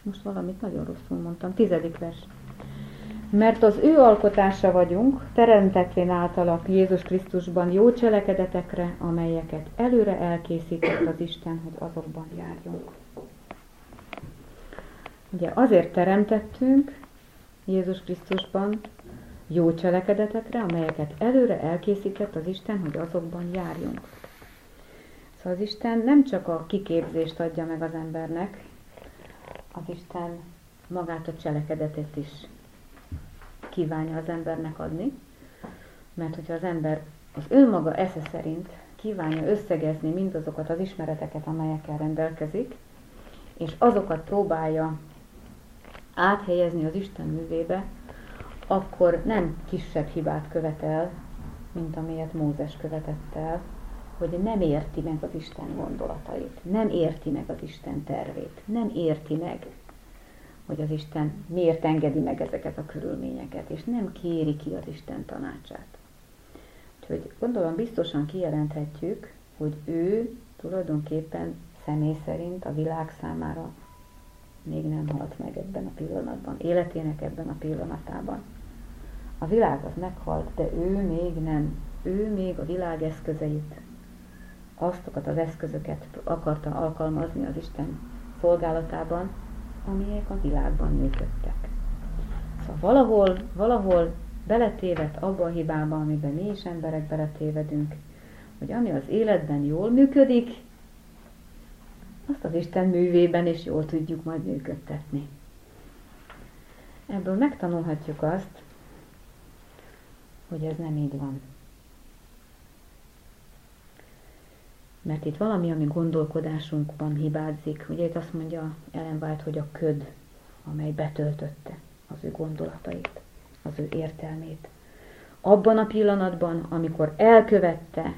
most valamit nagyon rosszul mondtam, 10. vers. Mert az ő alkotása vagyunk, teremtettvén általa Jézus Krisztusban jó cselekedetekre, amelyeket előre elkészített az Isten, hogy azokban járjunk. Ugye azért teremtettünk Jézus Krisztusban jó cselekedetekre, amelyeket előre elkészített az Isten, hogy azokban járjunk. Szóval az Isten nem csak a kiképzést adja meg az embernek, az Isten magát a cselekedetet is kívánja az embernek adni, mert hogyha az ember az önmaga esze szerint kívánja összegezni mindazokat az ismereteket, amelyekkel rendelkezik, és azokat próbálja áthelyezni az Isten művébe, akkor nem kisebb hibát követel, mint amilyet Mózes követett el, hogy nem érti meg az Isten gondolatait, nem érti meg az Isten tervét, nem érti meg, hogy az Isten miért engedi meg ezeket a körülményeket, és nem kéri ki az Isten tanácsát. Úgyhogy gondolom biztosan kijelenthetjük, hogy ő tulajdonképpen személy szerint a világ számára még nem halt meg ebben a pillanatban, életének ebben a pillanatában. A világ az meghalt, de ő még nem. Ő még a világ eszközeit, azokat az eszközöket akarta alkalmazni az Isten szolgálatában, amelyek a világban működtek. Szóval valahol beletévedt abba a hibába, amiben mi is emberek beletévedünk, hogy ami az életben jól működik, azt az Isten művében is jól tudjuk majd működtetni. Ebből megtanulhatjuk azt, hogy ez nem így van. Mert itt valami, ami gondolkodásunkban hibázik. Ugye itt azt mondja Ellen White, hogy a köd, amely betöltötte az ő gondolatait, az ő értelmét. Abban a pillanatban, amikor elkövette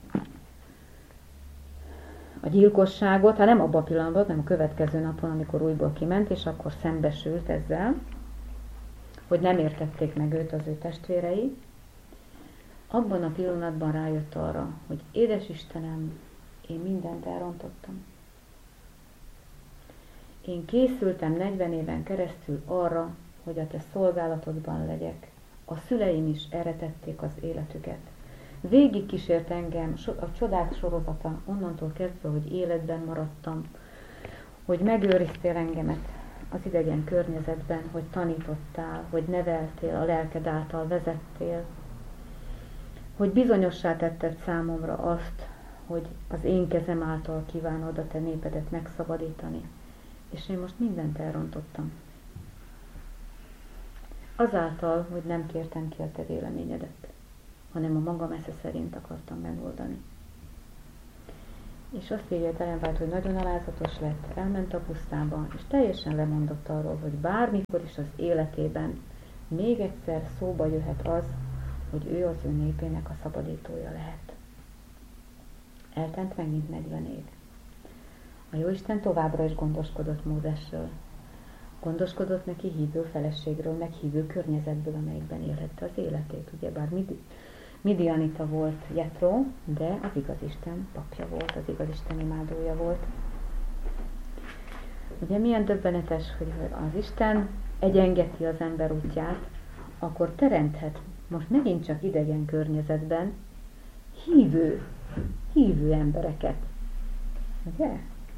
a gyilkosságot, hát nem abban a pillanatban, hanem a következő napon, amikor újból kiment, és akkor szembesült ezzel, hogy nem értették meg őt az ő testvérei, abban a pillanatban rájött arra, hogy édes Istenem, én mindent elrontottam. Én készültem 40 éven keresztül arra, hogy a te szolgálatodban legyek. A szüleim is erre tették az életüket. Végig kísért engem a csodák sorozata, onnantól kezdve, hogy életben maradtam, hogy megőriztél engemet az idegen környezetben, hogy tanítottál, hogy neveltél, a lelked által vezettél, hogy bizonyossá tetted számomra azt, hogy az én kezem által kívánod a te népedet megszabadítani. És én most mindent elrontottam. Azáltal, hogy nem kértem ki a te véleményedet, hanem a magam esze szerint akartam megoldani. És azt írja Ellen White, hogy nagyon alázatos lett, elment a pusztába, és teljesen lemondott arról, hogy bármikor is az életében még egyszer szóba jöhet az, hogy ő az ő népének a szabadítója lehet. Eltelt megint 40 év. A Jóisten továbbra is gondoskodott Mózesről. Gondoskodott neki hívő feleségről, meg hívő környezetből, amelyikben élhette az életét. Ugyebár Midianita volt Jetro, de az igaz Isten papja volt, az igaz Isten imádója volt. Ugye milyen döbbenetes, hogy az Isten egyengeti az ember útját, akkor teremthet most megint csak idegen környezetben hívő embereket. Ugye?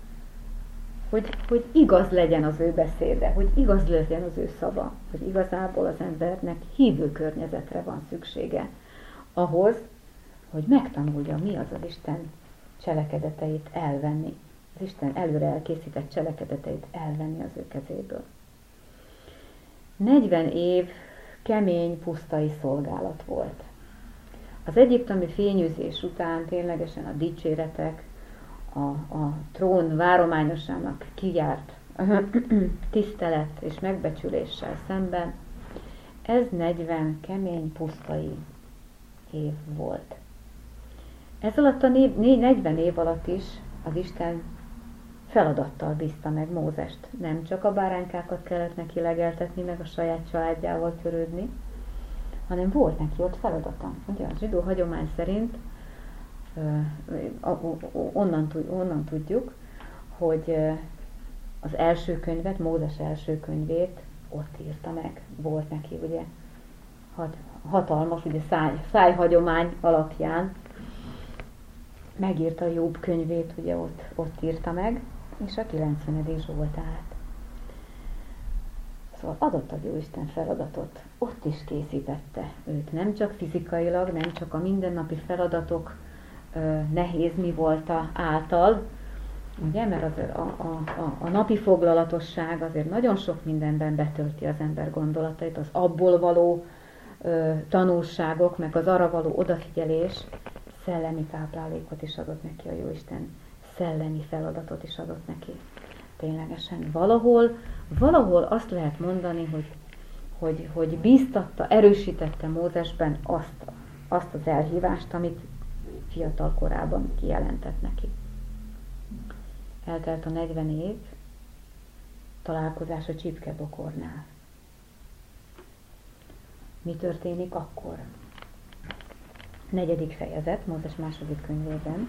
Hogy igaz legyen az ő beszéde, hogy igaz legyen az ő szava, hogy igazából az embernek hívő környezetre van szüksége ahhoz, hogy megtanulja, mi az az Isten cselekedeteit elvenni, az Isten előre elkészített cselekedeteit elvenni az ő kezéből. 40 év kemény, pusztai szolgálat volt. Az egyiptomi fényűzés után ténylegesen a dicséretek, a trón várományosának kijárt tisztelet és megbecsüléssel szemben, ez 40 kemény, pusztai év volt. Ez alatt a 40 év alatt is az Isten feladattal bízta meg Mózest. Nem csak a báránykákat kellett neki legeltetni, meg a saját családjával törődni, hanem volt neki ott feladata. Ugye a zsidó hagyomány szerint onnan tudjuk, hogy az első könyvet, Mózes első könyvét ott írta meg. Volt neki ugye hatalmas ugye szájhagyomány alapján megírta Jobb könyvét, ugye ott írta meg, és a 90. Zsoltárt. Szóval adott a Jóisten feladatot, ott is készítette őt, nem csak fizikailag, nem csak a mindennapi feladatok nehéz mi volta által, ugye, mert azért a napi foglalatosság azért nagyon sok mindenben betölti az ember gondolatait, az abból való tanulságok, meg az arra való odafigyelés szellemi táplálékot is adott neki a Jóisten, szellemi feladatot is adott neki. Ténylegesen valahol azt lehet mondani, hogy bíztatta, erősítette Mózesben azt az elhívást, amit fiatal korában kijelentett neki. Eltelt a 40 év, találkozás a csipkebokornál. Mi történik akkor? 4. fejezet, Mózes 2. könyvében.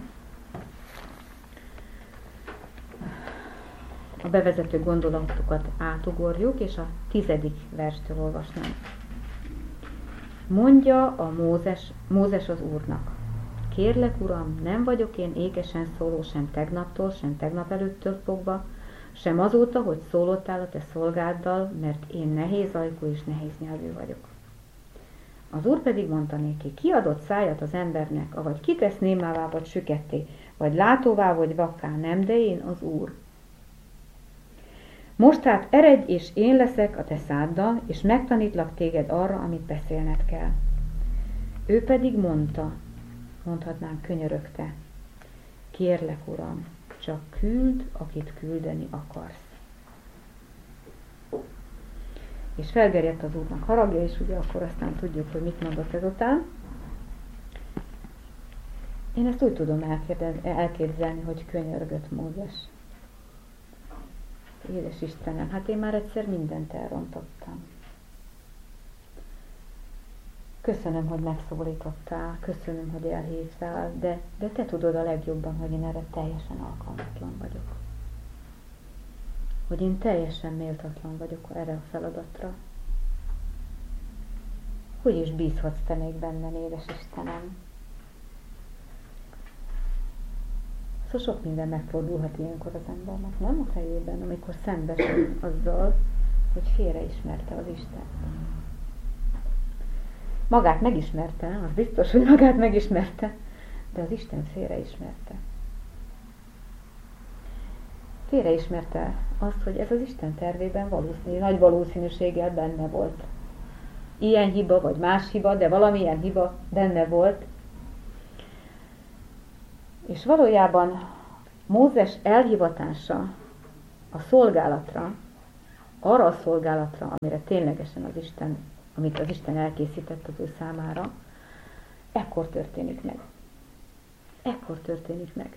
A bevezető gondolatokat átugorjuk, és a 10. verstől olvasnám. Mondja a Mózes az Úrnak: Kérlek, Uram, nem vagyok én ékesen szóló sem tegnaptól, sem tegnap előttől fogva, sem azóta, hogy szólottál a te szolgáddal, mert én nehéz ajkú és nehéz nyelvű vagyok. Az Úr pedig mondta néki: ki adott szájat az embernek, avagy ki tesz némává vagy süketté, vagy látóvá vagy vakká, nem, de én az Úr. Most hát eredj, és én leszek a te száddal, és megtanítlak téged arra, amit beszélned kell. Ő pedig mondhatnánk könyörögte: Kérlek, Uram, csak küld, akit küldeni akarsz. És felgerjedt az Úrnak haragja, és ugye akkor aztán tudjuk, hogy mit mondott ezután. Én ezt úgy tudom elképzelni, hogy könyörgött Mózes. Édes Istenem, hát én már egyszer mindent elrontottam. Köszönöm, hogy megszólítottál, köszönöm, hogy elhívtál, de te tudod a legjobban, hogy én erre teljesen alkalmatlan vagyok. Hogy én teljesen méltatlan vagyok erre a feladatra. Hogy is bízhatsz te még bennem, édes Istenem? Szóval sok minden megfordulhat ilyenkor az embernek, nem a fejében, amikor szembesül azzal, hogy félreismerte az Istent. Magát megismerte, az biztos, hogy magát megismerte, de az Isten félreismerte. Félreismerte azt, hogy ez az Isten tervében nagy valószínűséggel benne volt. Ilyen hiba, vagy más hiba, de valamilyen hiba benne volt. És valójában Mózes elhivatása a szolgálatra, arra a szolgálatra, amire ténylegesen amit az Isten elkészített az ő számára, ekkor történik meg. Ekkor történik meg.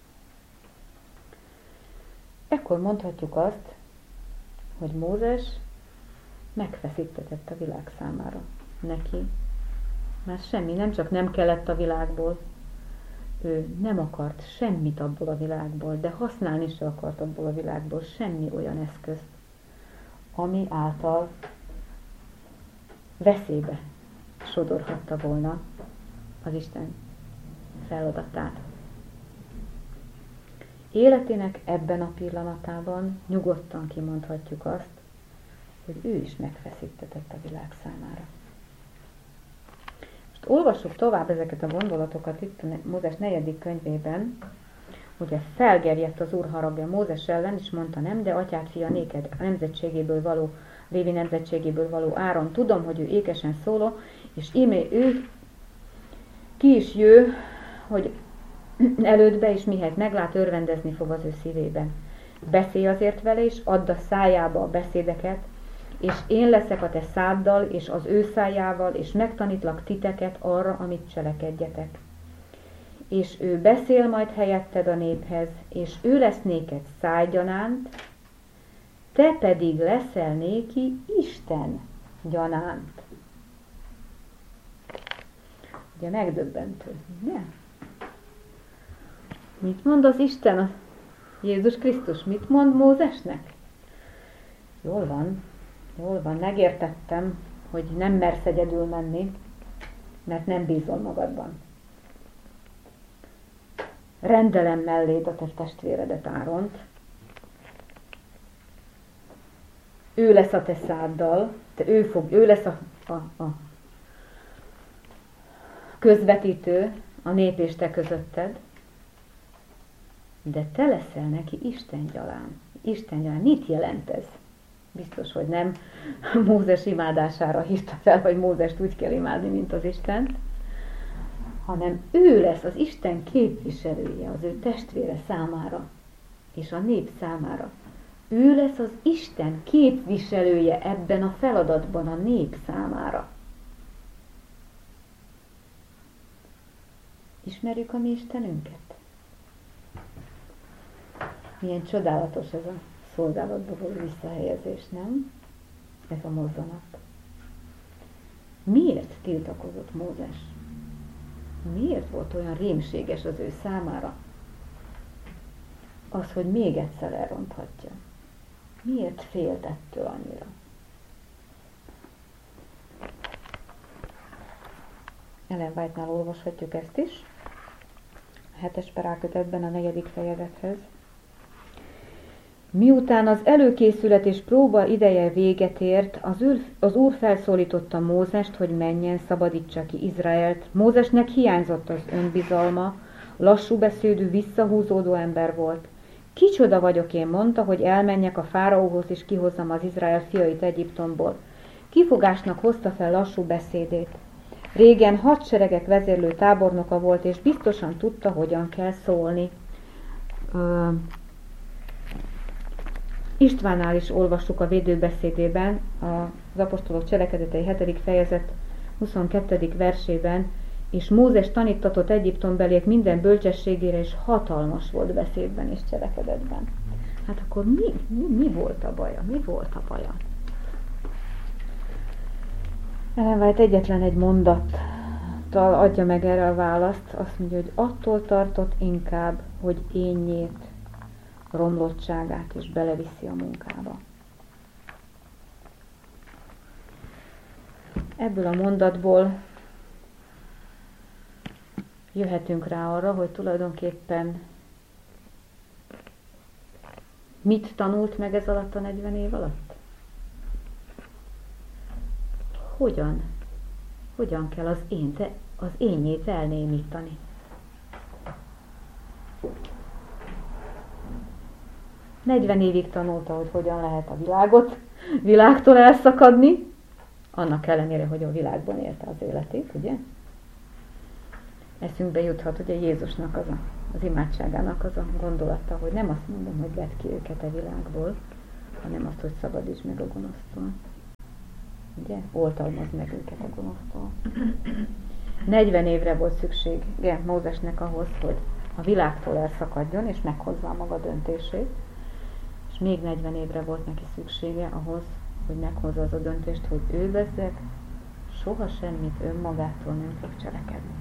Ekkor mondhatjuk azt, hogy Mózes megfeszítetett a világ számára. Neki már semmi, nem csak nem kellett a világból, ő nem akart semmit abból a világból, de használni se akart abból a világból semmi olyan eszközt, ami által veszélybe sodorhatta volna az Isten feladatát. Életének ebben a pillanatában nyugodtan kimondhatjuk azt, hogy ő is megfeszítetett a világ számára. Most olvassuk tovább ezeket a gondolatokat itt a Mózes 4. könyvében. Ugye felgerjedt az Úr haragja Mózes ellen, és mondta: nem, de atyád fia néked a nemzetségéből való, Lévi nemzetségéből való Áron, tudom, hogy ő ékesen szóló, és íme ő ki is jő, hogy elődbe, és mihelyt meglát, örvendezni fog az ő szívében. Beszélj azért vele, és add a szájába a beszédeket, és én leszek a te száddal, és az ő szájával, és megtanítlak titeket arra, amit cselekedjetek. És ő beszél majd helyetted a néphez, és ő lesz néked szájgyanánt, te pedig leszel néki Isten gyanánt. Ugye megdöbbentő, ugye? Mit mond az Isten Jézus Krisztus mit mond Mózesnek? Jól van, megértettem, hogy nem mersz egyedül menni, mert nem bízol magadban. Rendelem melléd a te testvéredet, Áront. Ő lesz a te száddal, ő lesz a közvetítő a nép és te közötted, de te leszel neki istengyalán. Istengyalán, mit jelent ez? Biztos, hogy nem Mózes imádására hívta fel, hogy Mózest úgy kell imádni, mint az Istent, hanem ő lesz az Isten képviselője az ő testvére számára, és a nép számára. Ő lesz az Isten képviselője ebben a feladatban a nép számára. Ismerjük a mi Istenünket? Milyen csodálatos ez a szolgálatba való visszahelyezés, nem? Ez a mozzanat. Miért tiltakozott Mózes? Miért volt olyan rémséges az ő számára az, hogy még egyszer elronthatja? Miért félt ettől annyira? Ellen White-nál olvashatjuk ezt is, a 7. perákötetben a 4. fejezethez. Miután az előkészület és próba ideje véget ért, az Úr felszólította Mózest, hogy menjen, szabadítsa ki Izraelt. Mózesnek hiányzott az önbizalma, lassú beszédű, visszahúzódó ember volt. Kicsoda vagyok én, mondta, hogy elmenjek a fáraóhoz és kihozzam az Izrael fiait Egyiptomból. Kifogásnak hozta fel lassú beszédét. Régen hadseregek vezérlő tábornoka volt, és biztosan tudta, hogyan kell szólni. Istvánnál is olvassuk a védőbeszédében, az apostolok cselekedetei 7. fejezet 22. versében, és Mózes tanítatott Egyiptombeliek minden bölcsességére, és hatalmas volt beszédben és cselekedetben. Hát akkor mi volt a baja? Mi volt a baja? Ellen White egyetlen egy mondattal adja meg erre a választ, azt mondja, hogy attól tartott inkább, hogy énjét, romlottságát is beleviszi a munkába. Ebből a mondatból jöhetünk rá arra, hogy tulajdonképpen mit tanult meg ez alatt a 40 év alatt? Hogyan kell az énjét elnémítani? Negyven évig tanulta, hogy hogyan lehet a világtól elszakadni, annak ellenére, hogy a világban élte az életét, ugye? Eszünkbe juthat ugye Jézusnak az imádságának az a gondolata, hogy nem azt mondom, hogy vedd ki őket a világból, hanem azt, hogy szabadíts meg a gonosztól. Ugye? Oltalmazd meg őket a gonosztól. 40 évre volt szüksége Mózesnek ahhoz, hogy a világtól elszakadjon, és meghozza a maga döntését. És még 40 évre volt neki szüksége ahhoz, hogy meghozza az a döntést, hogy ő bezzeg soha semmit önmagától nem fog cselekedni.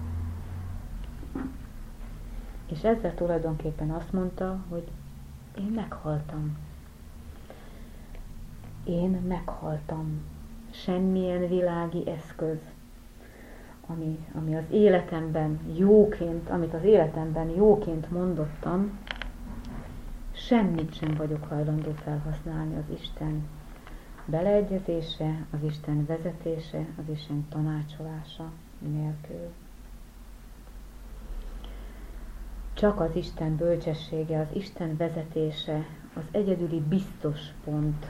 És ezzel tulajdonképpen azt mondta, hogy én meghaltam. Én meghaltam. Semmilyen világi eszköz, ami az életemben jóként, amit az életemben jóként mondottam, semmit sem vagyok hajlandó felhasználni az Isten beleegyezése, az Isten vezetése, az Isten tanácsolása nélkül. Csak az Isten bölcsessége, az Isten vezetése, az egyedüli biztos pont.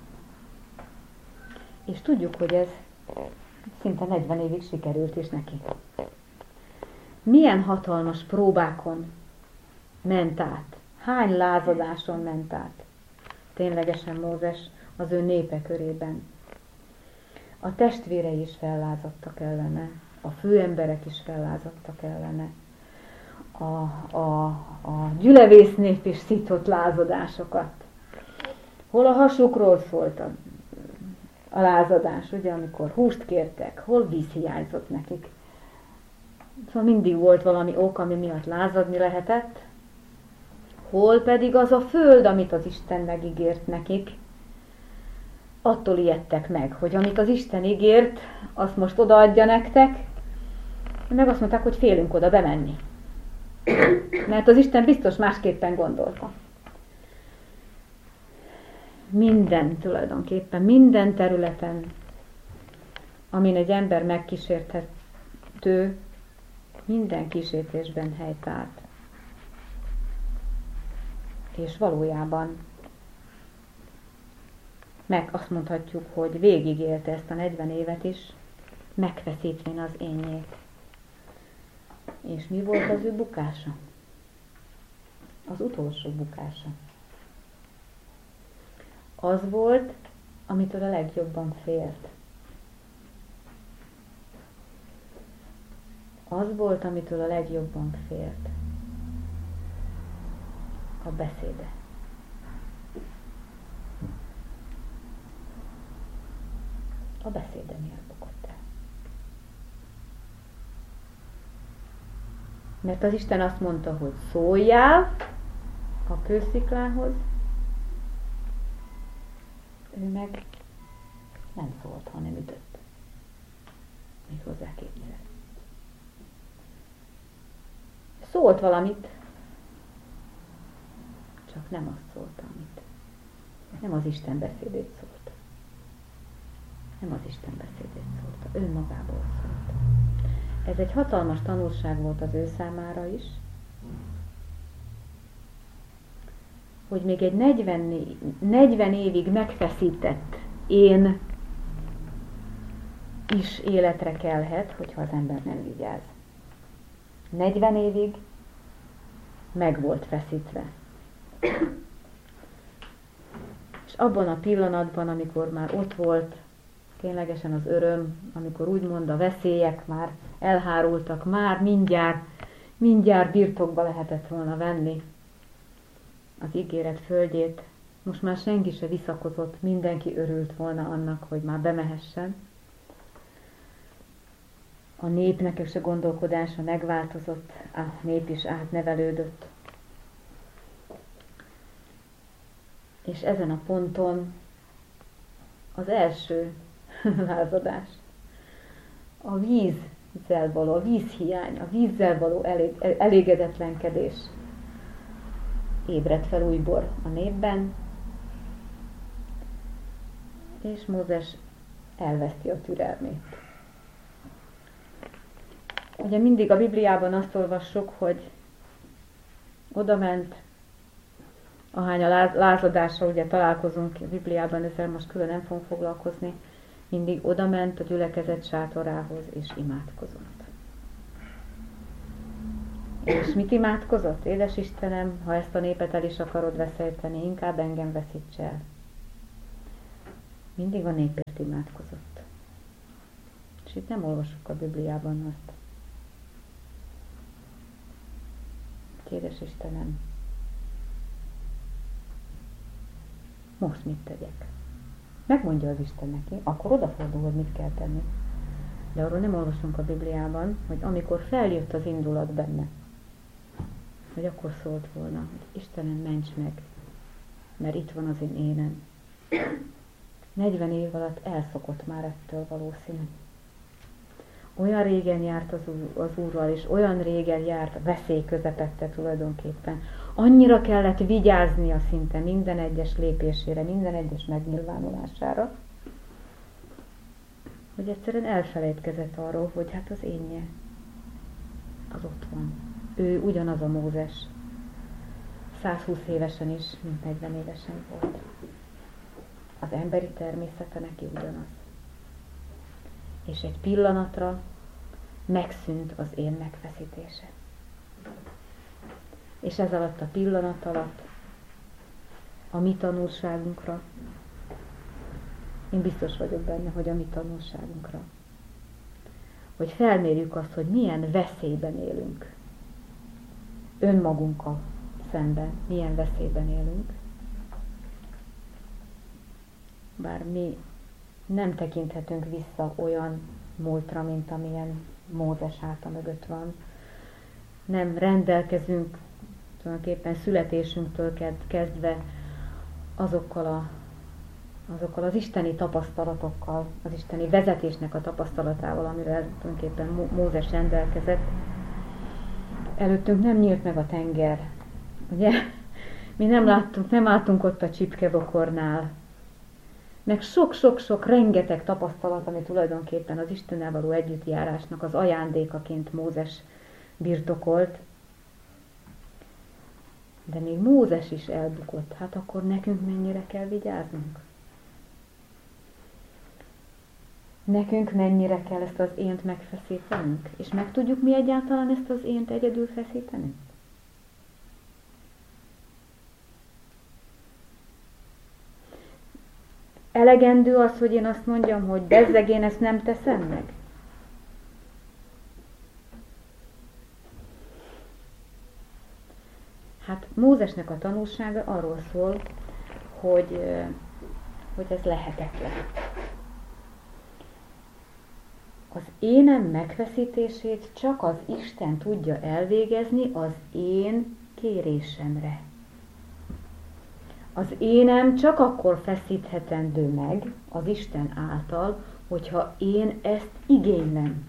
És tudjuk, hogy ez szinte 40 évig sikerült is neki. Milyen hatalmas próbákon ment át, hány lázadáson ment át ténylegesen Mózes az ő népe körében. A testvérei is fellázadtak ellene, a főemberek is fellázadtak ellene, a gyülevész nép is szított lázadásokat. Hol a hasukról szólt a lázadás, ugye, amikor húst kértek, hol víz hiányzott nekik. Szóval mindig volt valami ok, ami miatt lázadni lehetett. hol pedig az a föld, amit az Isten megígért nekik. Attól ijedtek meg, hogy amit az Isten ígért, azt most odaadja nektek, meg azt mondták, hogy félünk oda bemenni. Mert az Isten biztos másképpen gondolta. Tulajdonképpen minden területen, amin egy ember megkísérthető, minden kísértésben helyt állt. És valójában azt mondhatjuk, hogy végigélte ezt a 40 évet is, megfeszítvén az énjét. És mi volt az ő bukása? Az utolsó bukása. Az volt, amitől a legjobban félt. Az volt, amitől a legjobban félt. A beszéde. A beszéde miért bukott el? Mert az Isten azt mondta, hogy szóljál a kősziklához, ő meg nem szólt, hanem ütött. Méghozzá kétszer. Szólt valamit, csak nem azt szólt, amit. Nem az Isten beszédét szólt. Nem az Isten beszédét szólta, önmagából szólt. Ez egy hatalmas tanulság volt az ő számára is, hogy még egy 40 évig megfeszített én is életre kelhet, hogyha az ember nem vigyáz. 40 évig meg volt feszítve. És abban a pillanatban, amikor már ott volt ténylegesen az öröm, amikor úgymond a veszélyek már elhárultak, már mindjárt birtokba lehetett volna venni az ígéret földjét, most már senki se visszakozott, mindenki örült volna annak, hogy már bemehessen. A népnek is a gondolkodása megváltozott, a nép is átnevelődött. És ezen a ponton az első lázadás, a vízzel való, a vízhiány, a vízzel való elégedetlenkedés ébredt fel újból a népben, és Mózes elveszti a türelmét. Ugye mindig a Bibliában azt olvassuk, hogy odament, ahány a lázadással ugye találkozunk a Bibliában, ezzel most külön nem fogunk foglalkozni, mindig odament a gyülekezet sátorához és imádkozott. És mit imádkozott? Édes Istenem, ha ezt a népet el is akarod veszélyteni, inkább engem veszíts el. Mindig a népért imádkozott. És itt nem olvassuk a Bibliában azt. Édes Istenem, most mit tegyek? Megmondja az Isten neki, akkor odafordul, hogy mit kell tenni. De arról nem olvasunk a Bibliában, hogy amikor feljött az indulat benne, hogy akkor szólt volna, hogy Istenem, ments meg, mert itt van az én énem. 40 év alatt elszokott már ettől valószínű. Olyan régen járt az Úrral, és olyan régen járt a veszély közepette tulajdonképpen. Annyira kellett vigyáznia szinte minden egyes lépésére, minden egyes megnyilvánulására, hogy egyszerűen elfelejtkezett arról, hogy hát az énje az ott van. Ő ugyanaz a Mózes. 120 évesen is, mint 40 évesen volt. Az emberi természete neki ugyanaz. És egy pillanatra megszűnt az én megfeszítése. És ez alatt a pillanat alatt a mi tanulságunkra, én biztos vagyok benne, hogy a mi tanulságunkra, hogy felmérjük azt, hogy milyen veszélyben élünk. Önmagunkkal szemben milyen veszélyben élünk. Bár mi nem tekinthetünk vissza olyan múltra, mint amilyen Mózes háta mögött van. Nem rendelkezünk tulajdonképpen születésünktől kezdve azokkal az isteni tapasztalatokkal, az isteni vezetésnek a tapasztalatával, amivel tulajdonképpen Mózes rendelkezett. Előttünk nem nyílt meg a tenger, ugye? Mi nem álltunk ott a csipkebokornál. Meg sok-sok-sok rengeteg tapasztalat, ami tulajdonképpen az Istennel való együttjárásnak az ajándékaként Mózes birtokolt. De még Mózes is elbukott, hát akkor nekünk mennyire kell vigyáznunk? Nekünk mennyire kell ezt az ént megfeszítenünk? És meg tudjuk mi egyáltalán ezt az ént egyedül feszíteni? Elegendő az, hogy én azt mondjam, hogy bezzeg, én ezt nem teszem meg? Hát Mózesnek a tanulsága arról szól, hogy ez lehetetlen. Az énem megfeszítését csak az Isten tudja elvégezni az én kérésemre. Az énem csak akkor feszíthetendő meg az Isten által, hogyha én ezt igénylem.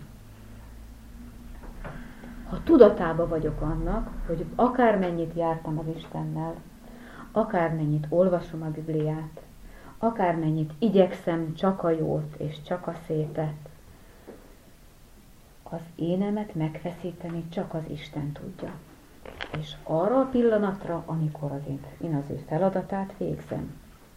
Ha tudatában vagyok annak, hogy akármennyit jártam az Istennel, akármennyit olvasom a Bibliát, akármennyit igyekszem csak a jót és csak a szépet, az énemet megfeszíteni csak az Isten tudja. És arra a pillanatra, amikor én az ő feladatát végzem.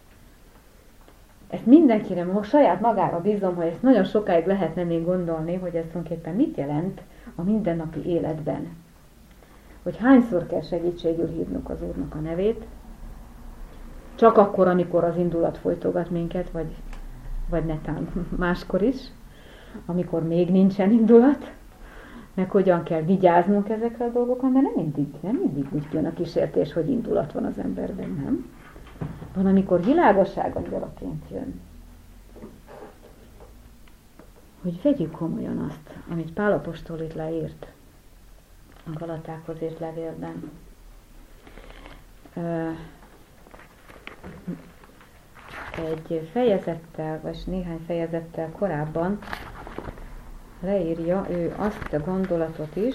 Ezt mindenkire, saját magára bízom, hogy ezt nagyon sokáig lehetne még gondolni, hogy ez tulajdonképpen mit jelent a mindennapi életben. Hogy hányszor kell segítségül hívnunk az Úrnak a nevét, csak akkor, amikor az indulat folytogat minket, vagy netán máskor is, amikor még nincsen indulat, meg hogyan kell vigyáznunk ezekre a dolgokra, de nem mindig úgy jön a kísértés, hogy indulat van az emberben, nem? Van, amikor világosság angyalaként jön. Hogy vegyük komolyan azt, amit Pál apostol itt leírt a Galatákhoz írt levélben. Egy fejezettel, vagy néhány fejezettel korábban leírja ő azt a gondolatot is,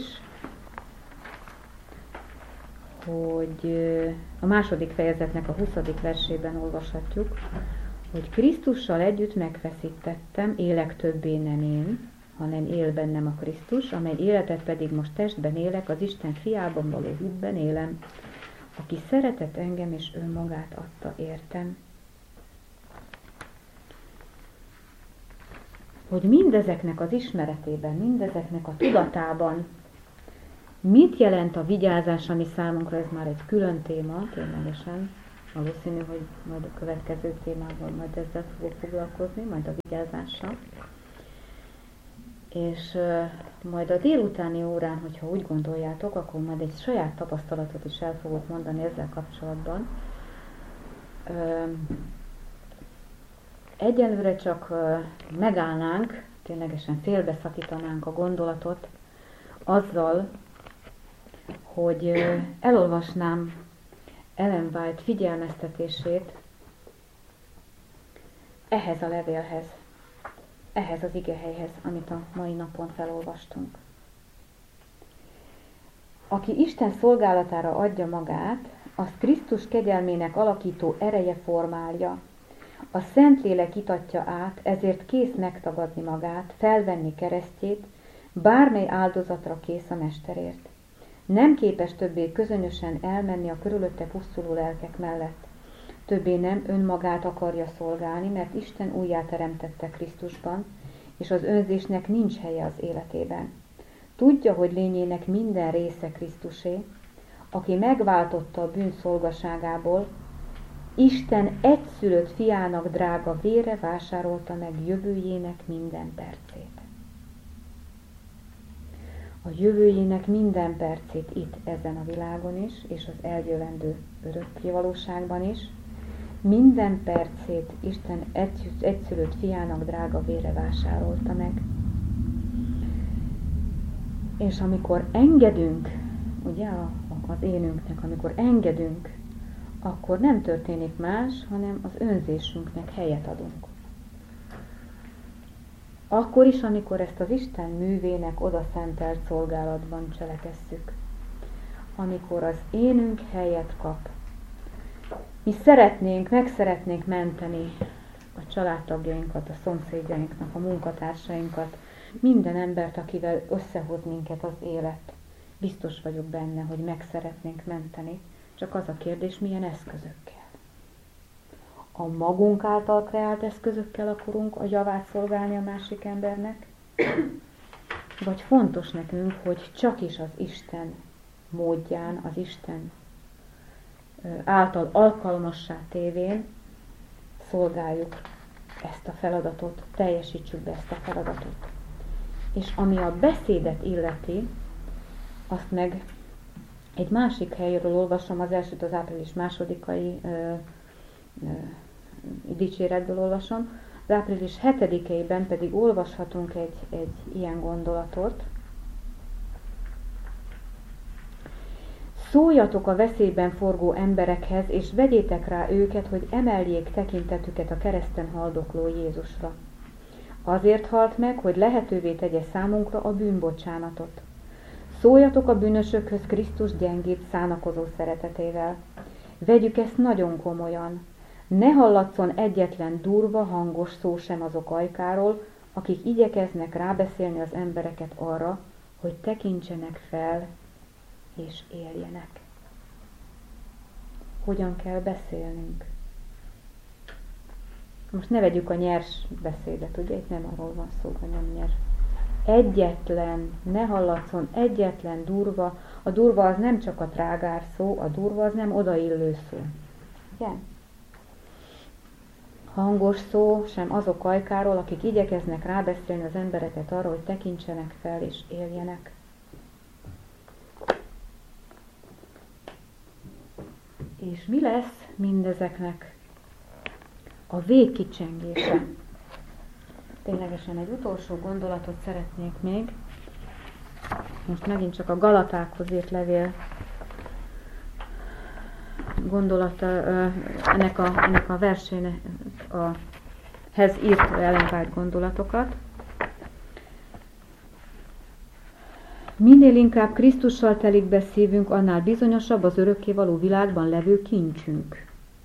hogy a második fejezetnek a 20. versében olvashatjuk, hogy Krisztussal együtt megfeszítettem, élek többé nem én, hanem él bennem a Krisztus, amely életet pedig most testben élek, az Isten fiában való hitben élem, aki szeretett engem és önmagát adta értem. Hogy mindezeknek az ismeretében, mindezeknek a tudatában mit jelent a vigyázás, ami számunkra, ez már egy külön téma, ténylegesen. Valószínű, hogy majd a következő témában majd ezzel fogok foglalkozni, majd a vigyázással. És majd a délutáni órán, hogyha úgy gondoljátok, akkor majd egy saját tapasztalatot is el fogok mondani ezzel kapcsolatban. Egyelőre csak megállnánk, ténylegesen félbeszakítanánk a gondolatot azzal, hogy elolvasnám Ellen White figyelmeztetését ehhez a levélhez, ehhez az igehelyhez, amit a mai napon felolvastunk. Aki Isten szolgálatára adja magát, az Krisztus kegyelmének alakító ereje formálja. A Szentlélek itatja át, ezért kész megtagadni magát, felvenni keresztjét, bármely áldozatra kész a mesterért. Nem képes többé közönösen elmenni a körülötte pusztuló lelkek mellett. Többé nem önmagát akarja szolgálni, mert Isten újjáteremtette Krisztusban, és az önzésnek nincs helye az életében. Tudja, hogy lényének minden része Krisztusé, aki megváltotta a bűn szolgaságából, Isten egyszülött fiának drága vére vásárolta meg jövőjének minden percét. A jövőjének minden percét itt, ezen a világon is, és az eljövendő örökké valóságban is, minden percét Isten egyszülött fiának drága vére vásárolta meg. És amikor engedünk, ugye a az énünknek, amikor engedünk, akkor nem történik más, hanem az önzésünknek helyet adunk. Akkor is, amikor ezt az Isten művének odaszentelt szolgálatban cselekesszük. Amikor az énünk helyet kap. Mi meg szeretnénk menteni a családtagjainkat, a szomszédjainknak, a munkatársainkat, minden embert, akivel összehoz minket az élet. Biztos vagyok benne, hogy meg szeretnénk menteni. Csak az a kérdés, milyen eszközökkel. A magunk által kreált eszközökkel akarunk a javát szolgálni a másik embernek, vagy fontos nekünk, hogy csak is az Isten módján, az Isten által alkalmassá tévén szolgáljuk ezt a feladatot, teljesítsük be ezt a feladatot. És ami a beszédet illeti, azt meg egy másik helyről olvasom, az elsőt az április 2. Dicséretből olvasom, az április 7-ében pedig olvashatunk egy ilyen gondolatot. Szóljatok a veszélyben forgó emberekhez, és vegyétek rá őket, hogy emeljék tekintetüket a kereszten haldokló Jézusra. Azért halt meg, hogy lehetővé tegye számunkra a bűnbocsánatot. Szóljatok a bűnösökhöz Krisztus gyengébb szánakozó szeretetével. Vegyük ezt nagyon komolyan. Ne hallatszon egyetlen durva, hangos szó sem azok ajkáról, akik igyekeznek rábeszélni az embereket arra, hogy tekintsenek fel és éljenek. Hogyan kell beszélnünk? Most ne vegyük a nyers beszédet, ugye? Itt nem arról van szó, hogy nem nyers. Ne hallatszon egyetlen durva. A durva az nem csak a trágár szó, a durva az nem odaillő szó. Ugye? Hangos szó sem azok ajkáról, akik igyekeznek rábeszélni az embereket arra, hogy tekintsenek fel és éljenek. És mi lesz mindezeknek a végkicsengése? Ténylegesen egy utolsó gondolatot szeretnék még. Most megint csak a Galatákhoz írt levél gondolata, ennek a versének hez írt ellenvált gondolatokat. Minél inkább Krisztussal telik be szívünk, annál bizonyosabb az örökkévaló világban levő kincsünk.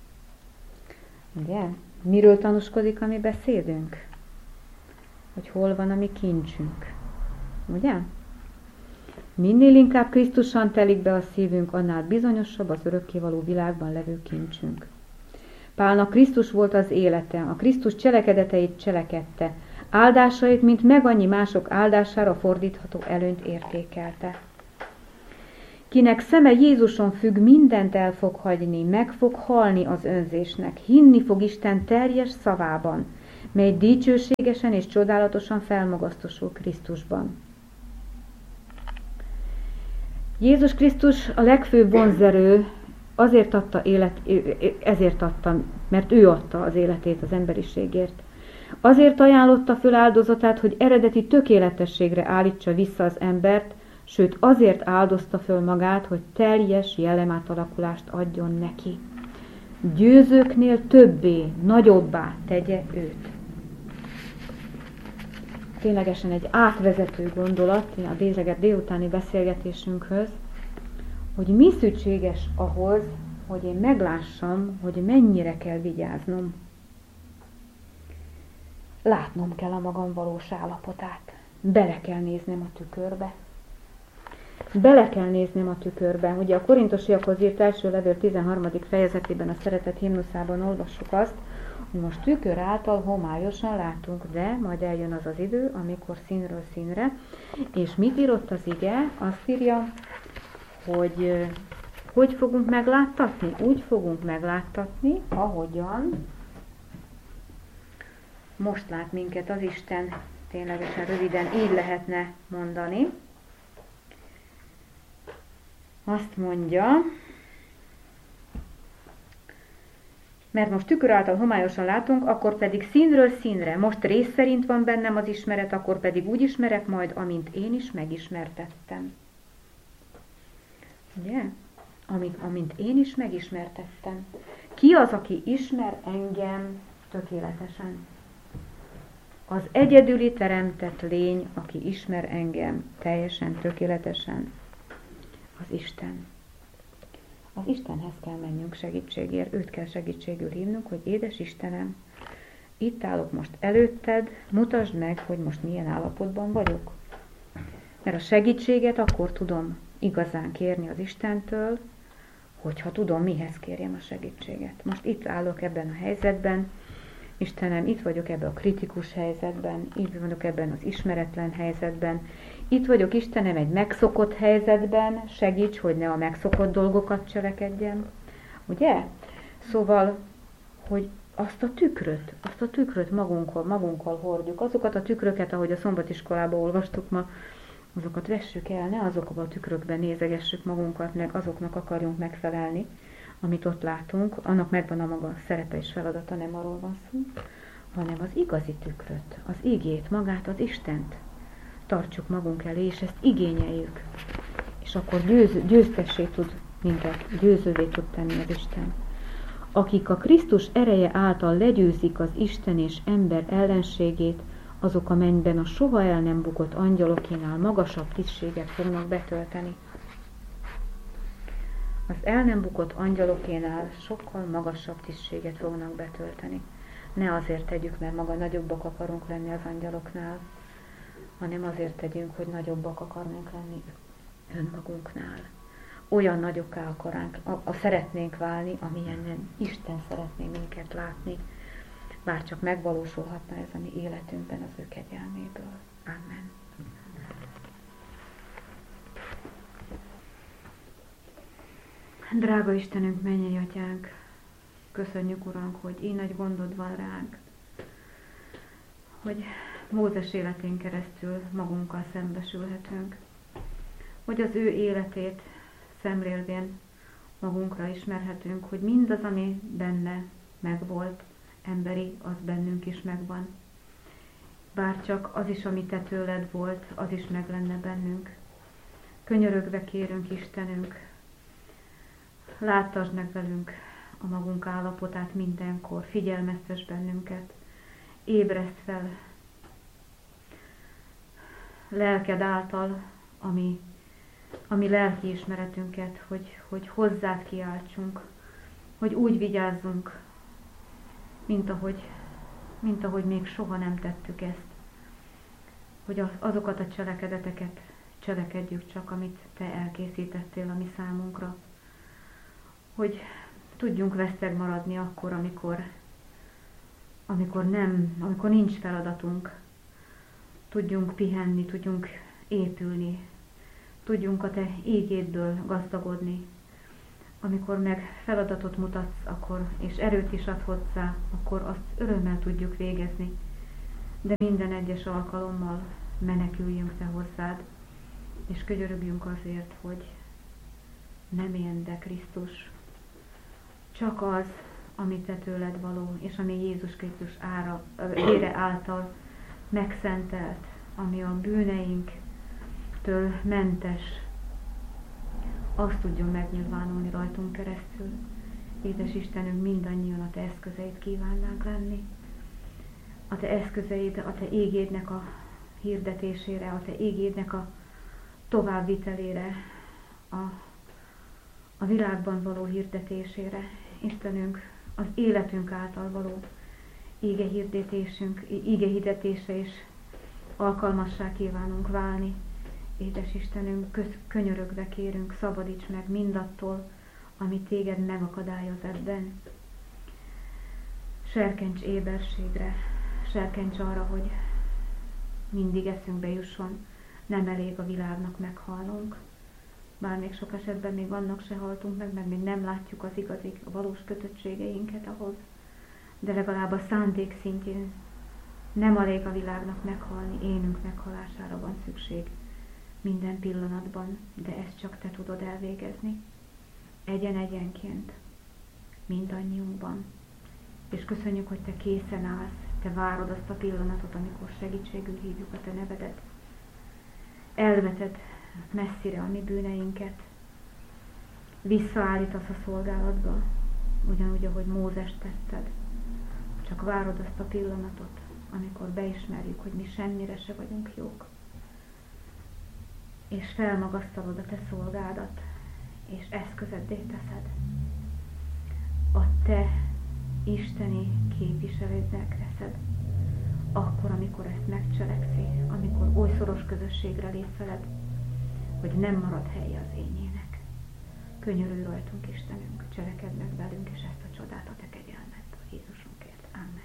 Ugye? Miről tanúskodik a mi beszédünk? Hogy hol van a mi kincsünk. Ugye? Minél inkább Krisztussal telik be a szívünk, annál bizonyosabb az örökkévaló világban levő kincsünk. Pálnak Krisztus volt az élete, a Krisztus cselekedeteit cselekedte, áldásait, mint megannyi mások áldására fordítható előnyt értékelte. Kinek szeme Jézuson függ, mindent el fog hagyni, meg fog halni az önzésnek, hinni fog Isten teljes szavában, mely dicsőségesen és csodálatosan felmagasztosul Krisztusban. Jézus Krisztus a legfőbb vonzerő, ezért adta, mert ő adta az életét az emberiségért. Azért ajánlotta föl áldozatát, hogy eredeti tökéletességre állítsa vissza az embert, sőt azért áldozta föl magát, hogy teljes jellemátalakulást adjon neki. Győzőknél többé, nagyobbá tegye őt. Ténylegesen egy átvezető gondolat a délutáni beszélgetésünkhöz, hogy mi szükséges ahhoz, hogy én meglássam, hogy mennyire kell vigyáznom. Látnom kell a magam valós állapotát. Bele kell néznem a tükörbe. Ugye a Korintosiakhoz írt első levél 13. fejezetében, a Szeretet himnuszában olvassuk azt, hogy most tükör által homályosan látunk, de majd eljön az az idő, amikor színről színre. És mit írott az ige? Azt írja, hogy fogunk megláttatni? Úgy fogunk megláttatni, ahogyan most lát minket az Isten. Ténylegesen röviden így lehetne mondani. Azt mondja, mert most tükör által homályosan látunk, akkor pedig színről színre. Most rész szerint van bennem az ismeret, akkor pedig úgy ismerek majd, amint én is megismertettem. Ugye? amint én is megismertettem. Ki az, aki ismer engem tökéletesen? Az egyedüli teremtett lény, aki ismer engem teljesen, tökéletesen, az Isten. Az Istenhez kell mennünk segítségért, őt kell segítségül hívnunk, hogy édes Istenem, itt állok most előtted, mutasd meg, hogy most milyen állapotban vagyok. Mert a segítséget akkor tudom igazán kérni az Istentől, hogyha tudom, mihez kérjem a segítséget. Most itt állok ebben a helyzetben, Istenem, itt vagyok ebben a kritikus helyzetben, itt vagyok ebben az ismeretlen helyzetben, itt vagyok, Istenem, egy megszokott helyzetben, segíts, hogy ne a megszokott dolgokat cselekedjem. Ugye? Szóval, hogy azt a tükröt magunkkal hordjuk, azokat a tükröket, ahogy a szombatiskolában olvastuk ma, azokat vessük el, ne azokban a tükrökben nézegessük magunkat, meg azoknak akarjunk megfelelni, amit ott látunk, annak megvan a maga szerepe és feladata, nem arról van szó, hanem az igazi tükröt, az igét, magát, az Istent tartsuk magunk elé, és ezt igényeljük. És akkor győztessé tud minket, győzővé tud tenni az Isten. Akik a Krisztus ereje által legyőzik az Isten és ember ellenségét, azok a mennyben a soha el nem bukott angyalokénál magasabb tisztséget fognak betölteni. Az el nem bukott angyalokénál sokkal magasabb tisztséget fognak betölteni. Ne azért tegyük, mert maga nagyobbak akarunk lenni az angyaloknál, hanem azért tegyünk, hogy nagyobbak akarunk lenni önmagunknál. Olyan nagyokká szeretnénk válni, amilyen Isten szeretné minket látni, bár csak megvalósulhatna ez a mi életünkben az ő kegyelméből. Amen. Drága Istenünk, mennyei Atyánk, köszönjük, Uránk, hogy így nagy gondod van ránk, hogy Mózes életén keresztül magunkkal szembesülhetünk, hogy az ő életét szemlélvén magunkra ismerhetünk, hogy mindaz, ami benne megvolt, emberi, az bennünk is megvan. Bár csak az is, ami te tőled volt, az is meg lenne bennünk. Könyörögve kérünk, Istenünk, láttasd meg velünk a magunk állapotát mindenkor, figyelmeztess bennünket, ébreszt fel lelked által, ami lelki ismeretünket, hogy hozzád kiáltsunk, hogy úgy vigyázzunk, mint ahogy még soha nem tettük ezt, hogy azokat a cselekedeteket cselekedjük csak, amit te elkészítettél a mi számunkra, hogy tudjunk veszteg maradni akkor, amikor nincs feladatunk, tudjunk pihenni, tudjunk épülni, tudjunk a te ígédből gazdagodni. Amikor meg feladatot mutatsz, és erőt is ad hozzá, akkor azt örömmel tudjuk végezni. De minden egyes alkalommal meneküljünk te hozzád, és könyörögjünk azért, hogy nem én, de Krisztus. Csak az, ami te tőled való, és ami Jézus Krisztus vére által megszentelt, ami a bűneinktől mentes, azt tudjon megnyilvánulni rajtunk keresztül. Édes Istenünk, mindannyian a te eszközeid kívánnánk lenni. A te eszközeid, a te ígédnek a hirdetésére, a te ígédnek a továbbvitelére, a világban való hirdetésére. Istenünk, az életünk által való íge hirdetésre is alkalmassá kívánunk válni. Édes Istenünk, könyörögve kérünk, szabadíts meg mindattól, ami téged megakadályoz ebben. Serkencs éberségre, serkencs arra, hogy mindig eszünkbe jusson, nem elég a világnak meghalnunk. Bár még sok esetben még annak se haltunk meg még nem látjuk az igazi, a valós kötöttségeinket ahhoz, de legalább a szándék szintjén nem elég a világnak meghalni, énünk meghalására van szükség minden pillanatban, de ezt csak te tudod elvégezni. Egyenként, mindannyiunkban. És köszönjük, hogy te készen állsz, te várod azt a pillanatot, amikor segítségül hívjuk a te nevedet. Elveted messzire a mi bűneinket, visszaállítasz a szolgálatba, ugyanúgy, ahogy Mózest tetted. Csak várod azt a pillanatot, amikor beismerjük, hogy mi semmire se vagyunk jók. És felmagasztalod a te szolgádat, és eszközeddé teszed. A te isteni képviselődnek teszed. Akkor, amikor ezt megcselekszi, amikor oly szoros közösségre lép veled, hogy nem marad helye az ényének. Könyörülj rajtunk, Istenünk, cselekedj meg velünk, és ezt a csodát a te kegyelmeddel, Jézusunkért. Amen.